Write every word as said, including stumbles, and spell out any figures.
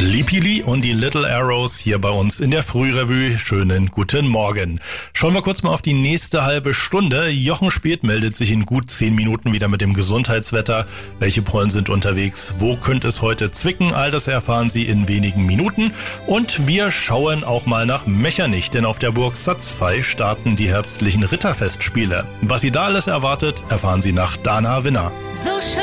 Lipili und die Little Arrows hier bei uns in der Frührevue. Schönen guten Morgen. Schauen wir kurz mal auf die nächste halbe Stunde. Jochen Speth meldet sich in gut zehn Minuten wieder mit dem Gesundheitswetter. Welche Pollen sind unterwegs? Wo könnte es heute zwicken? All das erfahren Sie in wenigen Minuten. Und wir schauen auch mal nach Mechernich, denn auf der Burg Satzfey starten die herbstlichen Ritterfestspiele. Was Sie da alles erwartet, erfahren Sie nach Dana Winner. So schön.